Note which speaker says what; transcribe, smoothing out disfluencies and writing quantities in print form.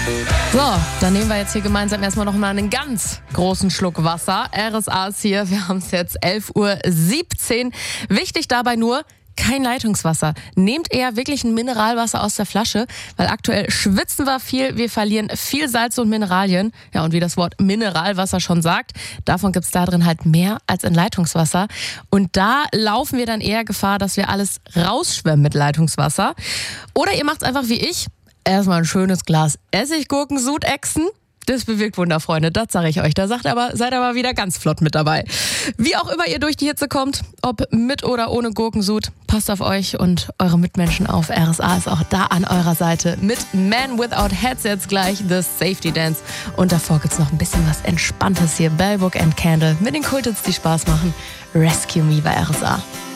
Speaker 1: So, dann nehmen wir jetzt hier gemeinsam erstmal noch mal einen ganz großen Schluck Wasser. RSA ist hier, wir haben es jetzt 11:17 Uhr. Wichtig dabei nur, kein Leitungswasser. Nehmt eher wirklich ein Mineralwasser aus der Flasche, weil aktuell schwitzen wir viel, wir verlieren viel Salz und Mineralien. Ja, und wie das Wort Mineralwasser schon sagt, davon gibt's da drin halt mehr als in Leitungswasser. Und da laufen wir dann eher Gefahr, dass wir alles rausschwemmen mit Leitungswasser. Oder ihr macht's einfach wie ich. Erstmal ein schönes Glas Essiggurkensud ächzen. Das bewirkt Wunder, Freunde, das sage ich euch. Da seid aber wieder ganz flott mit dabei. Wie auch immer ihr durch die Hitze kommt, ob mit oder ohne Gurkensud, passt auf euch und eure Mitmenschen auf. RSA ist auch da an eurer Seite mit Man Without Headsets gleich The Safety Dance. Und davor gibt's noch ein bisschen was Entspanntes hier. Bell Book and Candle mit den Kulthits, die Spaß machen. Rescue Me bei RSA.